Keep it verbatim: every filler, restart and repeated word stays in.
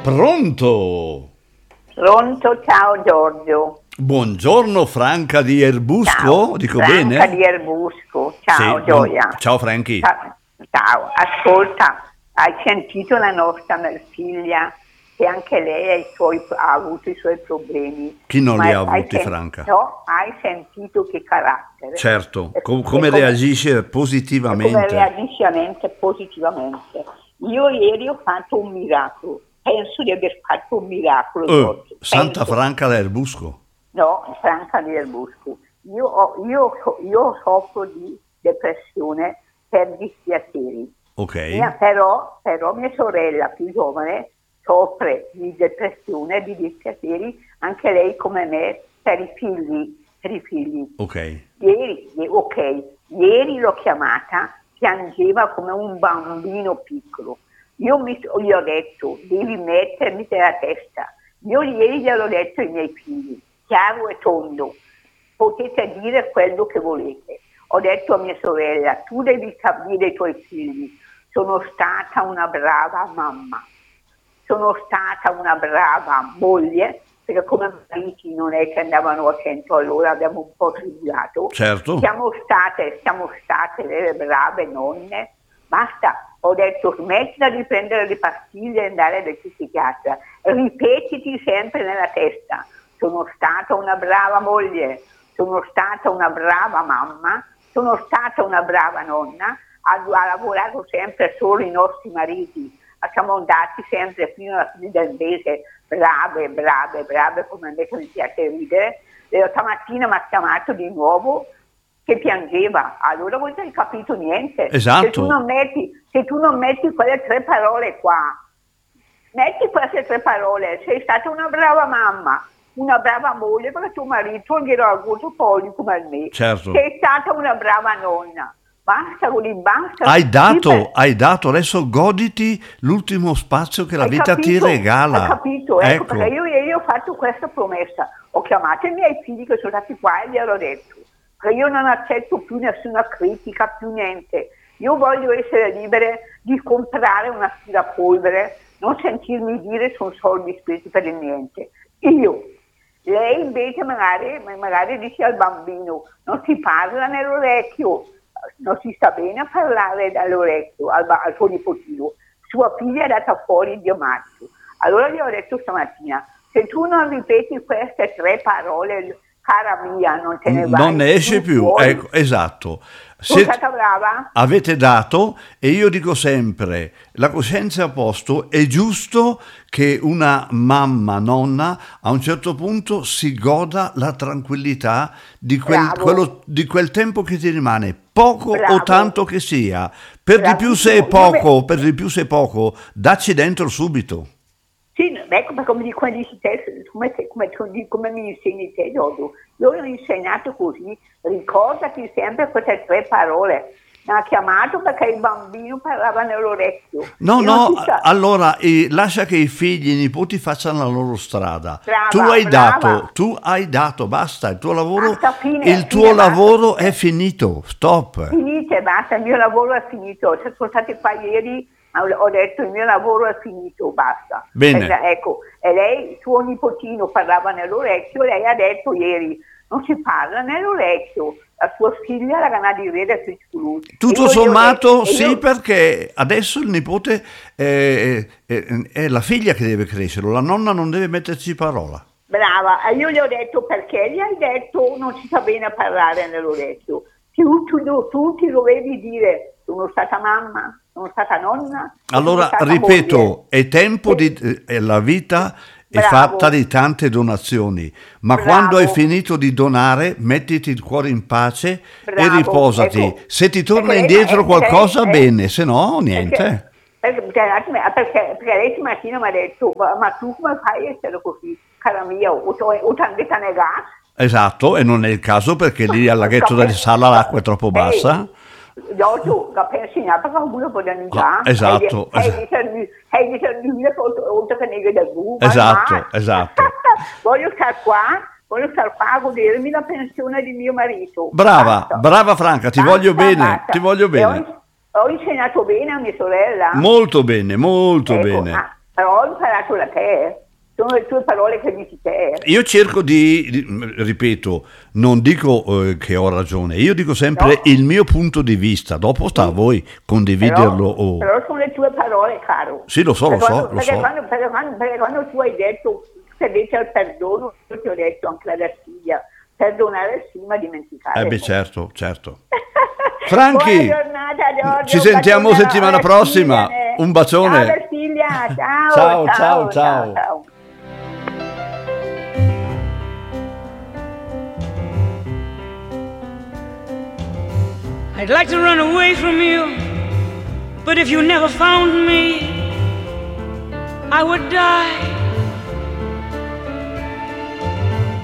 Pronto? Pronto, ciao Giorgio. Buongiorno Franca di Erbusco, Ciao, dico Franca bene? di Erbusco, ciao Sì, Gioia. buon- Ciao Franchi. Ciao, ciao, ascolta, hai sentito la nostra figlia che anche lei ha, i suoi- ha avuto i suoi problemi. Chi non Ma li ha hai avuti, sen- Franca? no, hai sentito che carattere. Certo, E- com- e come reagisce e come positivamente. reagisce mente positivamente. Io ieri ho fatto un miracolo, penso di aver fatto un miracolo, Eh, Giorgio. Santa Penso. Franca da Erbusco. No, Franca di Erbusco. Io, ho- io, io soffro di depressione per dispiaceri. Ok. Mia- però, però mia sorella più giovane soffre di depressione e di dispiaceri, anche lei come me, per i figli. Per i figli. Ok. Ieri, i- ok, ieri l'ho chiamata, piangeva come un bambino piccolo. Io mi, gli ho detto, devi mettermi nella testa. Io ieri gliel'ho detto ai miei figli, chiaro e tondo, potete dire quello che volete. Ho detto a mia sorella, tu devi capire i tuoi figli, sono stata una brava mamma, sono stata una brava moglie, perché come mariti non è che andavano a cento all'ora, abbiamo un po' tribulato. Certo. Siamo state, siamo state delle brave nonne, basta, ho detto smettila di prendere le pastiglie e andare dal psichiatra, ripetiti sempre nella testa, sono stata una brava moglie, sono stata una brava mamma, sono stata una brava nonna, ha, ha lavorato sempre solo i nostri mariti, siamo andati sempre fino alla fine del mese, brave, brave, brave, come a me che mi piace ridere. E stamattina mi ha chiamato di nuovo che piangeva, allora voi non hai capito niente. Esatto. Se tu non metti, se tu non metti quelle tre parole qua, metti queste tre parole, sei stata una brava mamma, una brava moglie, perché tuo marito era avuto poi come me, Certo. sei stata una brava nonna. Basta, Rudi, basta. Hai dato, Sì, per- hai dato, adesso goditi l'ultimo spazio che la Hai vita ti capito? regala. Hai capito? Ecco, Ecco. perché io ieri ho fatto questa promessa. Ho chiamato i miei figli che sono stati qua e gli ho detto che io non accetto più nessuna critica, più niente. Io voglio essere libera di comprare un aspirapolvere, non sentirmi dire sono soldi spesi per il niente. Io. Lei invece magari, magari dice al bambino, non si parla nell'orecchio, non si sta bene a parlare dall'orecchio al, ba- al suo nipotino. Sua figlia è andata fuori Dio marzo. Allora gli ho detto stamattina, se tu non ripeti queste tre parole, cara mia, non te ne vai Non ne esce più, fuori. ecco, esatto. Sono Se stata brava? avete dato, e io dico sempre, la coscienza a posto, è giusto che una mamma, nonna, a un certo punto si goda la tranquillità di quel, Bravo. quello- di quel tempo che ti rimane, poco o Bravo. tanto che sia. Per di più se è Bravissimo. Io poco, per di più se è poco, dacci dentro subito. Sì, ecco perché come dicono dici te, come, te- come, come, come mi insegni te, Giorgio. Io ho insegnato così, ricordati sempre queste tre parole. Mi ha chiamato perché il bambino parlava nell'orecchio. No, E non no, si sa- allora eh, lascia che i figli e i nipoti facciano la loro strada. Brava, tu hai brava. dato, tu hai dato, basta, il tuo lavoro, Basta, fine, il fine, tuo basta. lavoro è finito, stop. Finite, basta, il mio lavoro è finito. Se sono stati qua ieri, ho detto il mio lavoro è finito, basta. Bene. Perché, ecco, e lei, suo nipotino parlava nell'orecchio, lei ha detto ieri, non si parla nell'orecchio. La sua figlia la gana di vedere su lui. Tutto E io gli ho sommato detto- e sì, io- perché adesso il nipote è, è- è la figlia che deve crescere, la nonna non deve metterci parola. Brava, e io gli ho detto perché gli hai detto non ci sta bene a parlare nell'orecchio. Tu, tu, tu ti dovevi dire sono stata mamma, sono stata nonna. Allora, sono stata ripeto, moglie. è tempo di... eh, la vita è Bravo. fatta di tante donazioni, ma Bravo. quando hai finito di donare, mettiti il cuore in pace e Bravo, riposati. ecco. Se ti torna Perché lei- indietro eh, qualcosa, eh, eh, bene, se no, niente. Perché, perché, perché, perché lei stamattina mi ha detto ma, ma tu come fai a essere così, cara mia, o ti hanno detto nel gas? Esatto, e non è il caso perché lì al laghetto della sala l'acqua è troppo bassa. Giorgio, la pensione perché uno può No, esatto, esatto. Hai detto oltre che nega del buco. Esatto, esatto. Voglio stare qua, voglio stare qua a godermi la pensione di mio marito. Brava, Basta. brava Franca, ti Basta, voglio bene, basta. ti voglio E bene. Ho, ho insegnato bene a mia sorella. Molto bene, molto Ecco, bene. ah, Però ho imparato da te, sono le tue parole che dici te. Io cerco di, di ripeto, non dico eh, che ho ragione, io dico sempre No. il mio punto di vista, dopo sta a voi condividerlo. Però, o... però sono le tue parole, caro. Sì, lo so, lo Perché so, quando, lo perché so. Quando, perché, quando, perché quando tu hai detto se dice al perdono, io ti ho detto anche alla figlia, perdonare sì, ma dimenticare Eh beh, no. certo, certo. Franchi, Buona giornata, Giorgio, ci sentiamo un bacione settimana alla prossima. Versiglia. Un bacione. Ciao Versiglia, ciao, Ciao, ciao, ciao, ciao. ciao. I'd like to run away from you, but if you never found me, I would die